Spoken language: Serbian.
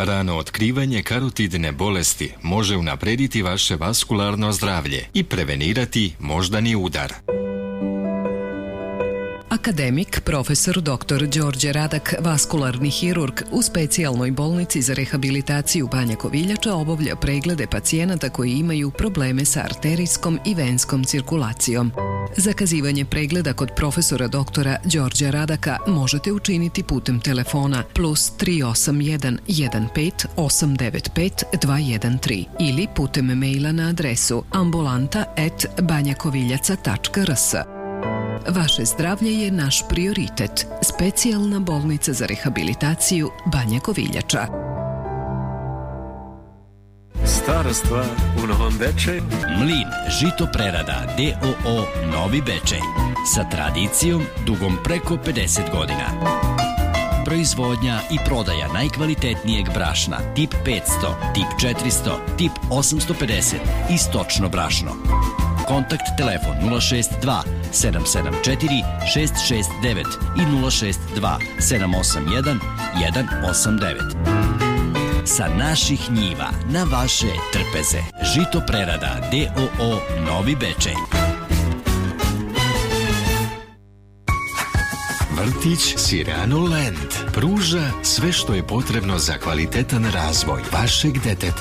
Rano otkrivanje karotidne bolesti može unaprediti vaše vaskularno zdravlje i prevenirati moždani udar. Akademik, profesor dr. Đorđe Radak, vaskularni hirurg u specijalnoj bolnici za rehabilitaciju Banja Koviljača obavlja preglede pacijenata koji imaju probleme sa arterijskom i venskom cirkulacijom. Zakazivanje pregleda kod profesora doktora Đorđa Radaka možete učiniti putem telefona +381 15 895 213 ili putem maila na adresu ambulanta@banjakoviljaca.rs. Vaše zdravlje je naš prioritet. Specijalna bolnica za rehabilitaciju Banja Koviljača. Stara stvar u Novom Bečeju. Mlin žito prerada D.O.O. Novi Bečej. Sa tradicijom dugom preko 50 godina. Proizvodnja i prodaja najkvalitetnijeg brašna tip 500, tip 400, tip 850 i stočno brašno. Kontakt telefon 062 774 669 i 062 781 189. Sa naših njiva na vaše trpeze. Žito prerada D.O.O. Novi Bečej. Vrtić Sirano Land pruža sve što je potrebno za kvalitetan razvoj vašeg deteta.